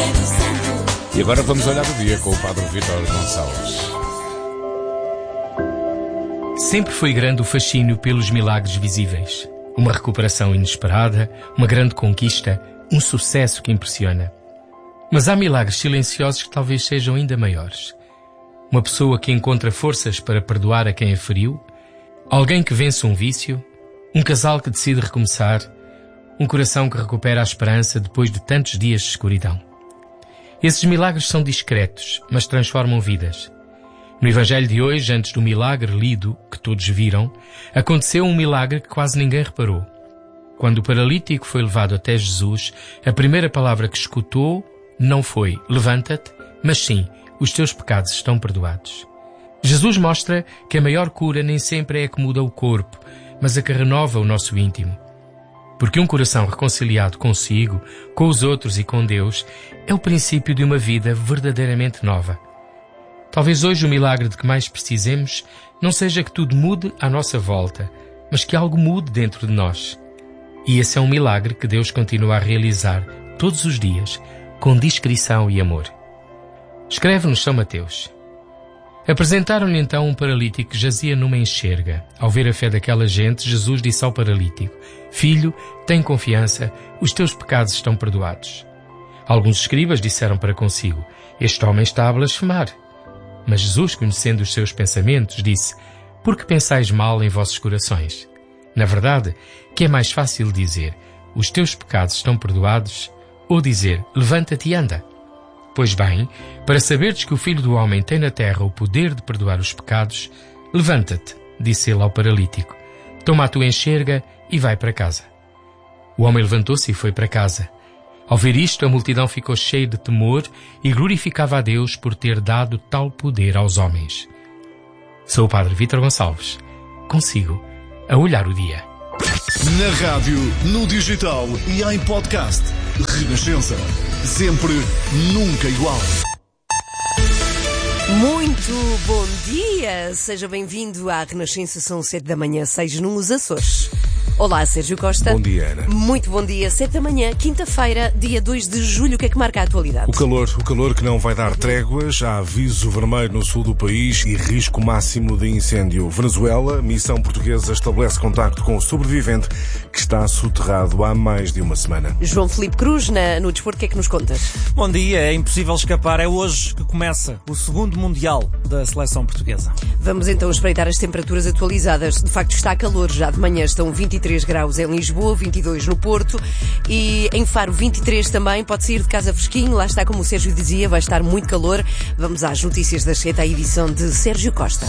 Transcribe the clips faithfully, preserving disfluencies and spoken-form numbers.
E agora vamos olhar o dia com o Padre Vítor Gonçalves. Sempre foi grande o fascínio pelos milagres visíveis. Uma recuperação inesperada, uma grande conquista, um sucesso que impressiona. Mas há milagres silenciosos que talvez sejam ainda maiores. Uma pessoa que encontra forças para perdoar a quem a feriu, alguém que vence um vício, um casal que decide recomeçar, um coração que recupera a esperança depois de tantos dias de escuridão. Esses milagres são discretos, mas transformam vidas. No Evangelho de hoje, antes do milagre lido, que todos viram, aconteceu um milagre que quase ninguém reparou. Quando o paralítico foi levado até Jesus, a primeira palavra que escutou não foi "levanta-te", mas sim "os teus pecados estão perdoados". Jesus mostra que a maior cura nem sempre é a que muda o corpo, mas a que renova o nosso íntimo. Porque um coração reconciliado consigo, com os outros e com Deus, é o princípio de uma vida verdadeiramente nova. Talvez hoje o milagre de que mais precisemos não seja que tudo mude à nossa volta, mas que algo mude dentro de nós. E esse é um milagre que Deus continua a realizar todos os dias, com discrição e amor. Escreve-nos São Mateus. Apresentaram-lhe então um paralítico que jazia numa enxerga. Ao ver a fé daquela gente, Jesus disse ao paralítico: "Filho, tem confiança, os teus pecados estão perdoados." Alguns escribas disseram para consigo: "Este homem está a blasfemar." Mas Jesus, conhecendo os seus pensamentos, disse: "Por que pensais mal em vossos corações? Na verdade, que é mais fácil dizer: os teus pecados estão perdoados, ou dizer: levanta-te e anda? Pois bem, para saberdes que o Filho do Homem tem na terra o poder de perdoar os pecados, levanta-te", disse ele ao paralítico, "toma a tua enxerga e vai para casa." O homem levantou-se e foi para casa. Ao ver isto, a multidão ficou cheia de temor e glorificava a Deus por ter dado tal poder aos homens. Sou o Padre Vítor Gonçalves, consigo a olhar o dia. Na rádio, no digital e em podcast. Renascença. Sempre, nunca igual. Muito bom dia! Seja bem-vindo à Renascença, são sete da manhã, seis nos Açores. Olá, Sérgio Costa. Bom dia, Ana. Muito bom dia. sete da manhã, quinta-feira, dia dois de julho. O que é que marca a atualidade? O calor, o calor que não vai dar tréguas. Há aviso vermelho no sul do país e risco máximo de incêndio. Venezuela, missão portuguesa estabelece contacto com o sobrevivente que está soterrado há mais de uma semana. João Filipe Cruz, na, no desporto, o que é que nos contas? Bom dia, é impossível escapar. É hoje que começa o segundo Mundial da seleção portuguesa. Vamos então espreitar as temperaturas atualizadas. De facto está calor, já de manhã estão vinte e três graus em Lisboa, vinte e dois no Porto e em Faro vinte e três também. Pode sair de casa fresquinho, lá está, como o Sérgio dizia, vai estar muito calor. Vamos às notícias das sete, à edição de Sérgio Costa.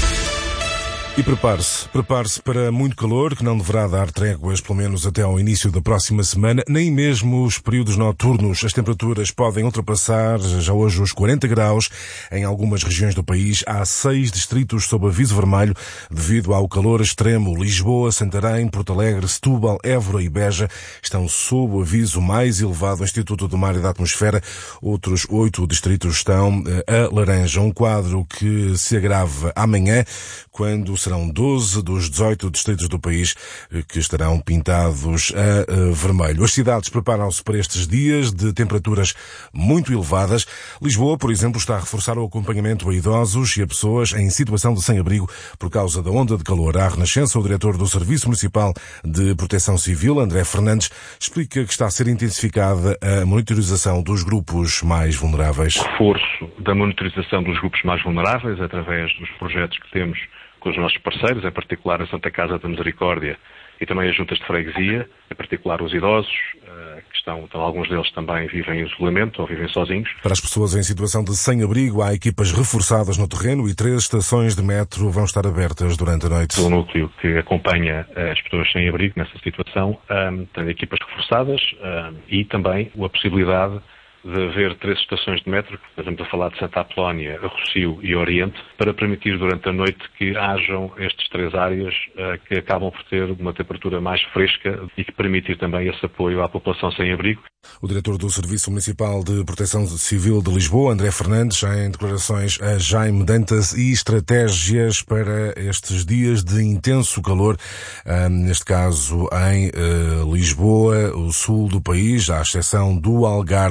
E prepare-se, prepare-se para muito calor, que não deverá dar tréguas, pelo menos até ao início da próxima semana, nem mesmo os períodos noturnos. As temperaturas podem ultrapassar já hoje os quarenta graus em algumas regiões do país. Há seis distritos sob aviso vermelho devido ao calor extremo. Lisboa, Santarém, Porto Alegre, Setúbal, Évora e Beja estão sob o aviso mais elevado do Instituto do Mar e da Atmosfera. Outros oito distritos estão a laranja. Um quadro que se agrava amanhã, quando serão doze dos dezoito distritos do país que estarão pintados a vermelho. As cidades preparam-se para estes dias de temperaturas muito elevadas. Lisboa, por exemplo, está a reforçar o acompanhamento a idosos e a pessoas em situação de sem-abrigo por causa da onda de calor. À Renascença, o diretor do Serviço Municipal de Proteção Civil, André Fernandes, explica que está a ser intensificada a monitorização dos grupos mais vulneráveis. Reforço da monitorização dos grupos mais vulneráveis através dos projetos que temos com os nossos parceiros, em particular a Santa Casa da Misericórdia e também as juntas de freguesia, em particular os idosos, que estão, então, alguns deles também vivem em isolamento ou vivem sozinhos. Para as pessoas em situação de sem-abrigo, há equipas reforçadas no terreno e três estações de metro vão estar abertas durante a noite. O núcleo que acompanha as pessoas sem abrigo nessa situação um, tem equipas reforçadas um, e também a possibilidade de haver três estações de metro, estamos a falar de Santa Apolónia, Rossio e Oriente, para permitir durante a noite que hajam estas três áreas uh, que acabam por ter uma temperatura mais fresca e que permitir também esse apoio à população sem abrigo. O diretor do Serviço Municipal de Proteção Civil de Lisboa, André Fernandes, em declarações a Jaime Dantas, e estratégias para estes dias de intenso calor, neste caso em Lisboa, o sul do país, à exceção do Algarve,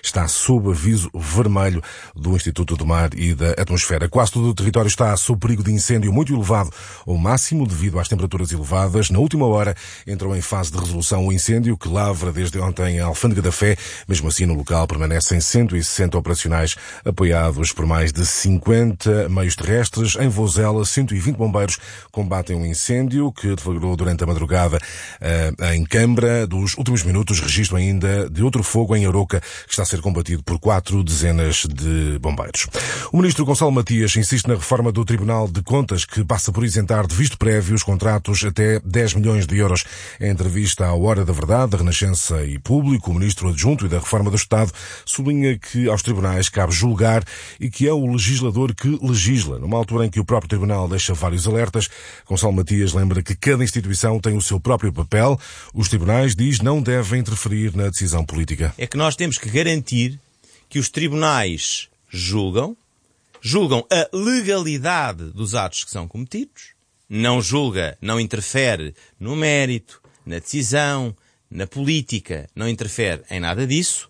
está sob aviso vermelho do Instituto do Mar e da Atmosfera. Quase todo o território está sob perigo de incêndio muito elevado ao máximo devido às temperaturas elevadas. Na última hora entrou em fase de resolução o incêndio que lavra desde ontem a Alfândega da Fé. Mesmo assim, no local permanecem cento e sessenta operacionais apoiados por mais de cinquenta meios terrestres. Em Vozela, cento e vinte bombeiros combatem um incêndio que deflagrou durante a madrugada uh, em Câmara. Dos últimos minutos, registro ainda de outro fogo em Aroca, que está a ser combatido por quatro dezenas de bombeiros. O ministro Gonçalo Matias insiste na reforma do Tribunal de Contas, que passa por isentar de visto prévio os contratos até dez milhões de euros. Em entrevista à Hora da Verdade, da Renascença e Público, o ministro adjunto e da Reforma do Estado sublinha que aos tribunais cabe julgar e que é o legislador que legisla. Numa altura em que o próprio Tribunal deixa vários alertas, Gonçalo Matias lembra que cada instituição tem o seu próprio papel. Os tribunais, diz, não devem interferir na decisão política. É que nós temos que garantir que os tribunais julgam, julgam a legalidade dos atos que são cometidos, não julga, não interfere no mérito, na decisão, na política, não interfere em nada disso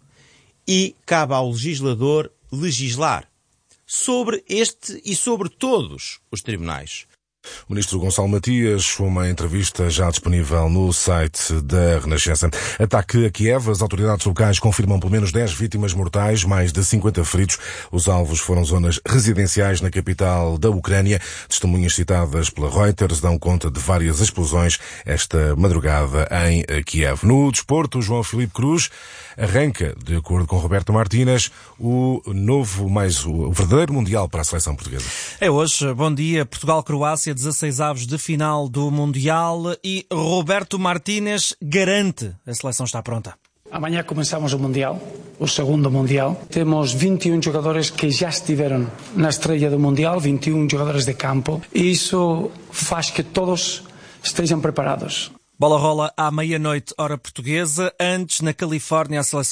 e cabe ao legislador legislar sobre este e sobre todos os tribunais. O ministro Gonçalo Matias, uma entrevista já disponível no site da Renascença. Ataque a Kiev. As autoridades locais confirmam pelo menos dez vítimas mortais, mais de cinquenta feridos. Os alvos foram zonas residenciais na capital da Ucrânia. Testemunhas citadas pela Reuters dão conta de várias explosões esta madrugada em Kiev. No desporto, João Filipe Cruz arranca, de acordo com Roberto Martínez, o novo, mais o verdadeiro Mundial para a seleção portuguesa. É hoje. Bom dia. Portugal-Croácia, dezasseis avos de final do Mundial e Roberto Martínez garante a seleção está pronta. Amanhã começamos o Mundial, o segundo Mundial. Temos vinte e um jogadores que já estiveram na estreia do Mundial, vinte e um jogadores de campo, e isso faz que todos estejam preparados. Bola rola à meia-noite, hora portuguesa. Antes, na Califórnia, a seleção